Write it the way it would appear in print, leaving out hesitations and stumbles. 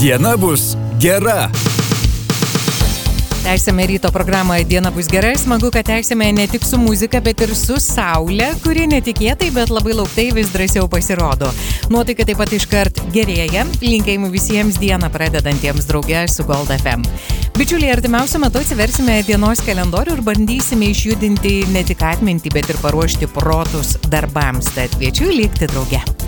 Diena bus gera. Tęsime ryto programą Diena bus gerai. Smagu, kad tęsime ne tik su muzika, bet ir su saule, kuri netikėtai, bet labai lauktai vis drąsiau pasirodo. Nuotaika taip pat iškart gerėja. Linkėjimų visiems dieną pradedantiems drauge su Gold FM. Bičiuliai, artimiausiu metu atsiversime dienos kalendorių ir bandysime išjudinti ne tik atmintį, bet ir paruošti protus darbams. Tad kviečiu likti drauge.